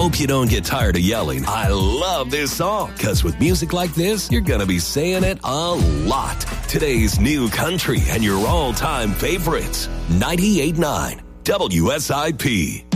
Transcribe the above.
Hope you don't get tired of yelling, "I love this song," because with music like this, you're going to be saying it a lot. Today's new country and your all-time favorites. 98.9 WSIP.